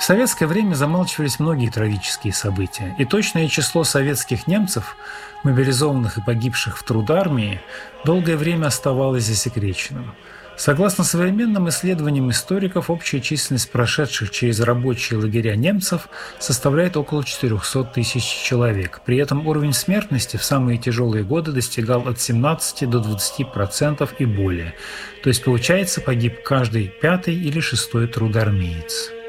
В советское время замалчивались многие трагические события, и точное число советских немцев, мобилизованных и погибших в трудармии, долгое время оставалось засекреченным. Согласно современным исследованиям историков, общая численность прошедших через рабочие лагеря немцев составляет около 400 тысяч человек. При этом уровень смертности в самые тяжелые годы достигал от 17 до 20% и более. То есть, получается, погиб каждый пятый или шестой трудармеец.